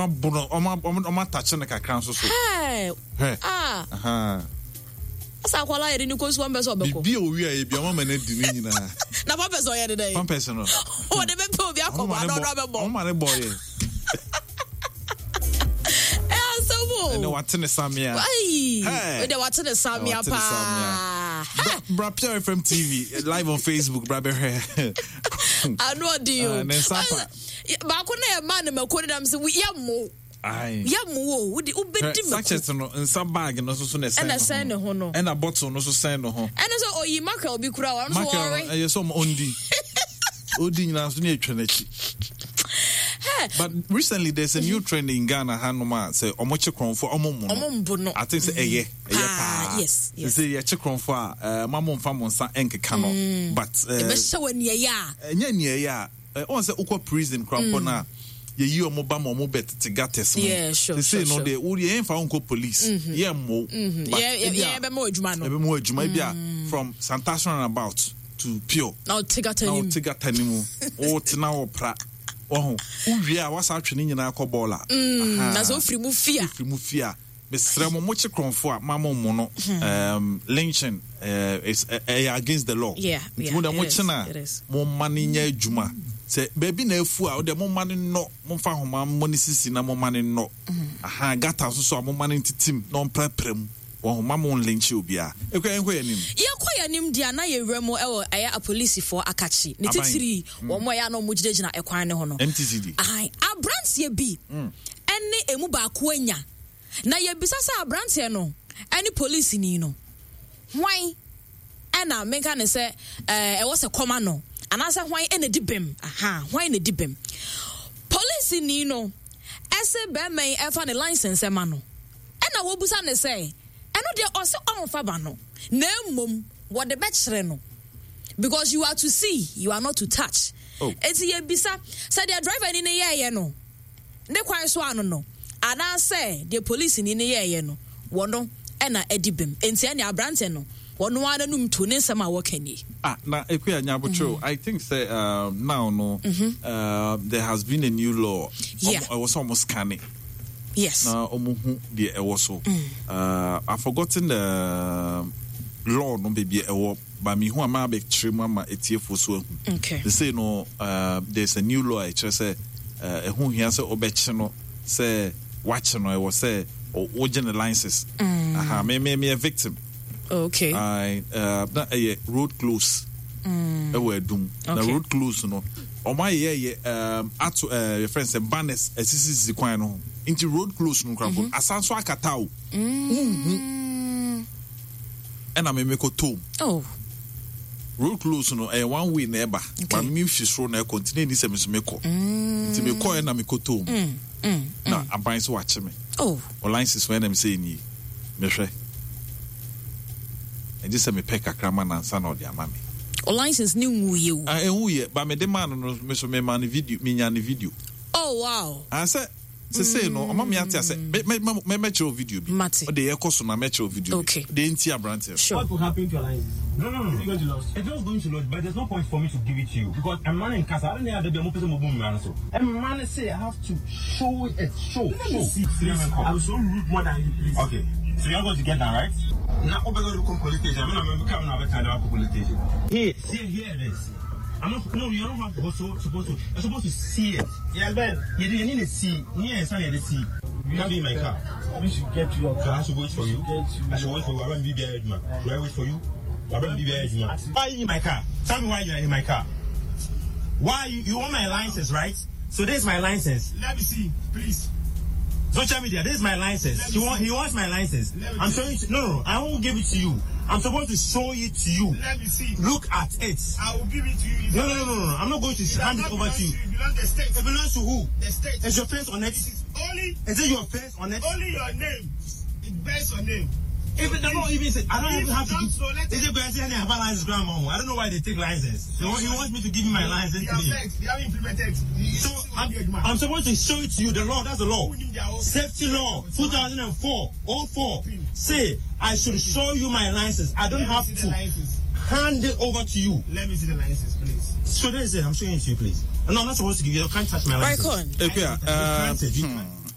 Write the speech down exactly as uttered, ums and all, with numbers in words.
Oma bono, oma oma touch na kakran so so. Hey. Ah. Aha. Asa kwala yeri ni kosu one person obeko. Bi o wi a bi oma mena di ni nyina. Na one person yeri dey. One person no. O de be pe obi akoba na no be bo. Oma ne boy. Eh so bo. And what in the Samia? Hey. We dey what in the Samia pa. Bra Pure F M T V live on Facebook, bra be here. I know deal. And then Sapa. Ba ko na e man me ko dem say we yam. Aye. Yam wo, we di obedi me. Sachet no in some bag no so so na send. And send ho no. And a bottle no so send no ho. And so oyi mackerel bi kura wa no worry. Mackerel eh so ondi. Odi nyina so na etwa na chi. But recently there's a new trend in Ghana hanoma say omoche kronfo omomo. Omombo no. I think say eye eye pa. Yes, yes. Say ye che kronfo a mamo mfa monsa enkeka no. But eh be hye wani ya. Enya ne ya. On say ukwa prison krampo na ye yi omo ba mo mo bet tigates no. Yeah, sure. They say no dey we ye mfa unko police. Ye mo. Yeah, yeah, be mo adwuma no. Be mo adwuma bia from Santation about to Pure. Now tigatani. Now tigatani mu. O tina opra. Oh, uwie a wasa atwene nyina akọbọla. Mm, na so free mu fia. Free mu fia. Be sremo mo che kronfo a mama mo no um lynching uh, is uh, uh, against the law. Yeah, yeah. Mo da mo chena mo mani nya adwuma. Se baby na afu a o de mo mani no mo fa homa mo ni sisi na mo mani no. Aha gata so so mo mani titim no mprapram. Wo mama on lynch obia. Ekwa enko yanim. Ye kwa yanim dia na ye wremo e wo aya a police for akachi. Ne titiri wo mo ya no mo gidegina ekwan ne ho no. M T C D. Ai, abrant ye bi. Enne emu ba ko anya. Na ye bisa sa abrant ye no. Any police ni no. Hwan ena menka ne se eh e wo se koma no. Anasa hwan ene dibem. Aha, hwan ne dibem. Police ni no. Ese be men e fa ne license e ma no. Ena wo busa ne se eno de ose on fa ba no na mom what the betchere no because you are to see you are not to touch. Oh. Eti ye bisa say the driver ni ne ye ye no ne kwan so ano no ana say the police ni ne ye ye no wono ena edibem enti anya abrante no wono ana num to ne nsema wokani. Ah na ekwa anya botro. I think say uh, now no mm-hmm. uh, there has been a new law. Yeah. I was almost scanning. Yes. Na omuhu de ewo so. Uh I've forgotten the law no baby ewo ba me hu ama be trem ama etiefo so. Okay. They say no uh there's a new law I just say uh ehun hia say obeche no say watch no e was say o generalizes. Aha me me me a victim. Okay. I uh na a road close. Mm. E we dum. Na road close no. O my ye um at uh your friends and banners asisi kwan no. Into road close no crap. Asanso akata o. Mhm. And I me ko tom. Oh. Road close no eh one way na eba. But me hwesro na continue ni se me so me ko. Nti me ko na me ko tom. Mm. Na aban so wache me. Oh. O license when am say ni. Me hwe. E just say me peka krama na nsa na o dia ma me. O license ni nwuye o. Ah enwuye ba me de man no me so me man video me nya ni video. Oh wow. I said se say no mama me ati say me me me me show video bi o de yekoso na me show video okay de nti abrante sure. What will happen to your license? No, no, no. It's going to lose. It's just going to lose, but there's no point for me to give it to you because a man in casa, I don't know how to be a person who boom man so. A man say I have to show it, show, Let show. me see, please. I'm so rude more than you, please. Okay, so you're going to get that right? Now, I'm going to come police station. I'm going to come now. I'm going to police station. Here, see here it is. I'm not. No, you don't have to go so supposed to. You're supposed to see it. Yeah, Ben. You didn't need to see. Yeah, it's not need to see. You have in my car. We should get to your car. So I should wait for you. Get to I should wait for you. I won't be there, man. Do I wait for you? I won't be there, man. Why are you in my car? Tell me why you're in my car. Why you? You want my license, right? So this is my license. Let me see, please. Social media. This is my license. He want. He wants my license. I'm showing you. No, no, no. I won't give it to you. I'm supposed to show it to you. Let me see. Look at it. I will give it to you. No, no, no, no, no. I'm not going to hand it over to you. It belongs to the state. It belongs to who? The state. Is your face on it? It is only. Is it your face on it? Only your name. It bears your name. If it doesn't even say, I don't even have to give. So let is it going to say any have a license, grandma? I don't know why they take license. So he wants me to give him my license. They have today. they have implemented. So I'm, I'm supposed to show it to you. The law, that's the law. Safety law, two thousand four, oh four. Say I should show you my license. I don't have to hand it over to you. Let me see the license, please. So there is it. I'm showing it to you, please. No, I'm not supposed to give you. You can't touch my license. Right on. Okay, uh,